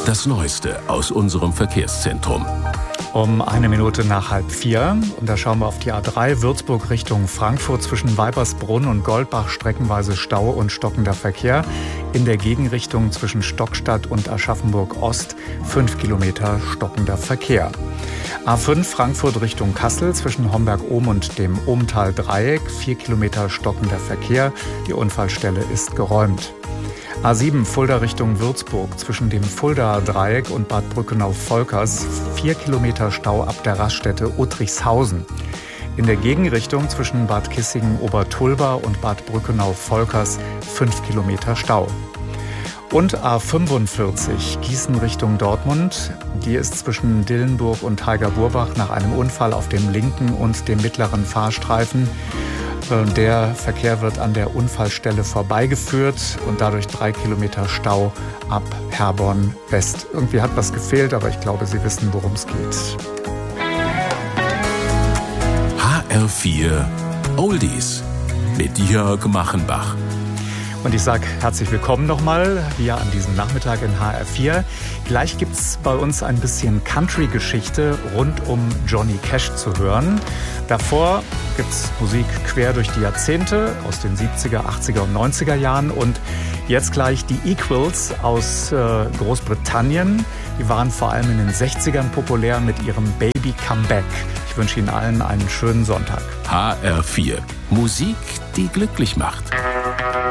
Das Neueste aus unserem Verkehrszentrum. Um 4:01. Und da schauen wir auf die A3 Würzburg Richtung Frankfurt zwischen Weibersbrunn und Goldbach streckenweise Stau und stockender Verkehr. In der Gegenrichtung zwischen Stockstadt und Aschaffenburg Ost 5 Kilometer stockender Verkehr. A5 Frankfurt Richtung Kassel zwischen Homberg-Ohm und dem Ohmtal-Dreieck 4 Kilometer stockender Verkehr. Die Unfallstelle ist geräumt. A7 Fulda Richtung Würzburg zwischen dem Fuldaer Dreieck und Bad Brückenau-Volkers 4 Kilometer Stau ab der Raststätte Uttrichshausen. In der Gegenrichtung zwischen Bad Kissingen-Obertulba und Bad Brückenau-Volkers 5 Kilometer Stau. Und A45 Gießen Richtung Dortmund. Die ist zwischen Dillenburg und Heiger-Burbach nach einem Unfall auf dem linken und dem mittleren Fahrstreifen. Der Verkehr wird an der Unfallstelle vorbeigeführt und dadurch 3 Kilometer Stau ab Herborn West. Irgendwie hat was gefehlt, aber ich glaube, Sie wissen, worum es geht. HR4 Oldies mit Jörg Machenbach. Und ich sage herzlich willkommen nochmal hier an diesem Nachmittag in HR4. Gleich gibt es bei uns ein bisschen Country-Geschichte rund um Johnny Cash zu hören. Davor gibt es Musik quer durch die Jahrzehnte aus den 70er, 80er und 90er Jahren. Und jetzt gleich die Equals aus Großbritannien. Die waren vor allem in den 60ern populär mit ihrem Baby Come Back. Ich wünsche Ihnen allen einen schönen Sonntag. HR4 Musik, die glücklich macht.